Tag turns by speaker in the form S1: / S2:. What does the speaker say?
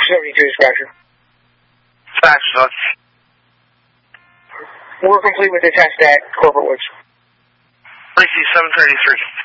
S1: 72 Scratcher.
S2: Scratcher.
S1: We're complete with the test at Corporate Woods.
S2: Lacey 733.